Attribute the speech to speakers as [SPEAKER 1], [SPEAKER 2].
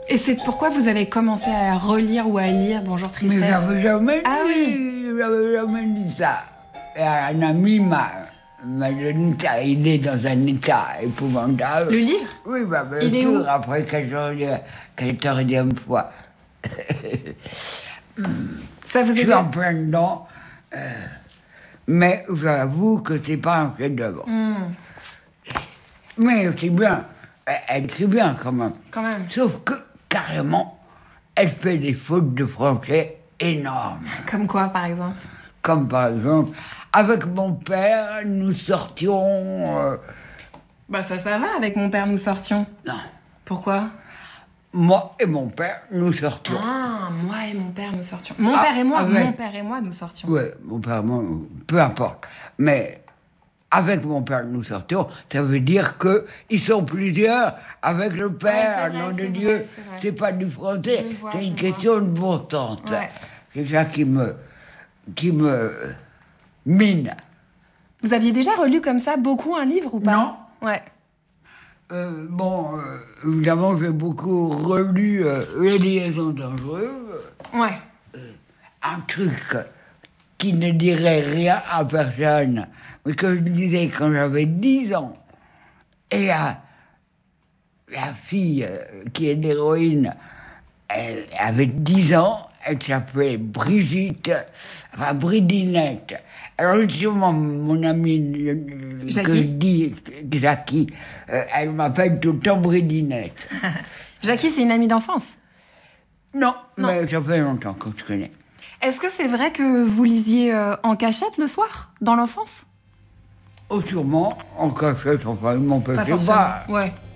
[SPEAKER 1] Et c'est pourquoi vous avez commencé à relire ou à lire Bonjour Tristesse?
[SPEAKER 2] Mais j'avais jamais
[SPEAKER 1] Ah
[SPEAKER 2] j'avais jamais dit ça. Et un ami m'a donné ça. Il est dans un état épouvantable.
[SPEAKER 1] Le livre?
[SPEAKER 2] Oui,
[SPEAKER 1] Il est où?
[SPEAKER 2] Après 14e fois.
[SPEAKER 1] Ça vous
[SPEAKER 2] Je suis
[SPEAKER 1] est...
[SPEAKER 2] en plein dedans. Mais j'avoue que c'est pas un chef-d'œuvre. Mais c'est bien. Elle écrit bien quand même.
[SPEAKER 1] Quand même.
[SPEAKER 2] Sauf que, carrément, elle fait des fautes de français énormes.
[SPEAKER 1] Comme quoi, par exemple?
[SPEAKER 2] Comme par exemple, avec mon père, nous sortions...
[SPEAKER 1] Bah ça va, avec mon père nous sortions.
[SPEAKER 2] Non.
[SPEAKER 1] Pourquoi?
[SPEAKER 2] Moi et mon père, nous sortions.
[SPEAKER 1] Ah, moi et mon père nous sortions. Mon père et moi nous sortions.
[SPEAKER 2] Oui, mon père et moi, peu importe. Mais avec mon père, nous sortions, ça veut dire qu'ils sont plusieurs avec le père,
[SPEAKER 1] Ouais,
[SPEAKER 2] nom de
[SPEAKER 1] c'est
[SPEAKER 2] Dieu.
[SPEAKER 1] vrai, c'est vrai.
[SPEAKER 2] C'est pas du français, c'est une
[SPEAKER 1] je
[SPEAKER 2] question de bon sens.
[SPEAKER 1] Ouais.
[SPEAKER 2] C'est ça qui me mine.
[SPEAKER 1] Vous aviez déjà relu comme ça beaucoup un livre ou pas?
[SPEAKER 2] Non.
[SPEAKER 1] Ouais.
[SPEAKER 2] Évidemment, j'ai beaucoup relu Les liaisons dangereuses.
[SPEAKER 1] Ouais.
[SPEAKER 2] Un truc qui ne dirait rien à personne, mais que je disais quand j'avais 10 ans. Et la fille qui est l'héroïne, elle avait 10 ans, elle s'appelait Bridinette. Alors justement, mon amie que je dis, Jackie, elle m'appelle tout le temps Bridinette.
[SPEAKER 1] Jackie, c'est une amie d'enfance?
[SPEAKER 2] Non, mais ça fait longtemps qu'on se connaît.
[SPEAKER 1] Est-ce que c'est vrai que vous lisiez en cachette le soir, dans l'enfance?
[SPEAKER 2] Oh, sûrement, en cachette, enfin, ils m'empêchaient
[SPEAKER 1] forcément.
[SPEAKER 2] pas.
[SPEAKER 1] Ouais.